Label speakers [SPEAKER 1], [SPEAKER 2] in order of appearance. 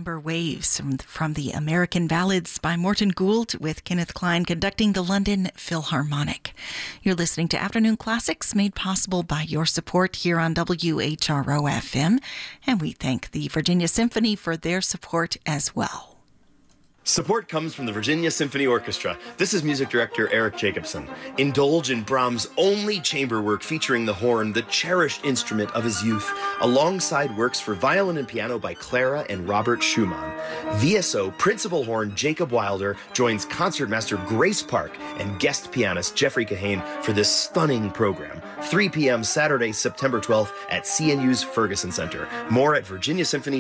[SPEAKER 1] Amber Waves from the American Ballads by Morton Gould, with Kenneth Klein conducting the London Philharmonic. You're listening to Afternoon Classics, made possible by your support here on WHRO-FM, and we thank the Virginia Symphony for their support as well.
[SPEAKER 2] Support comes from the Virginia Symphony Orchestra. This is music director Eric Jacobson. Indulge in Brahms' only chamber work featuring the horn, the cherished instrument of his youth, alongside works for violin and piano by Clara and Robert Schumann. VSO principal horn Jacob Wilder joins concertmaster Grace Park and guest pianist Jeffrey Kahane for this stunning program. 3 p.m. Saturday, September 12th at CNU's Ferguson Center. More at virginiasymphony.org.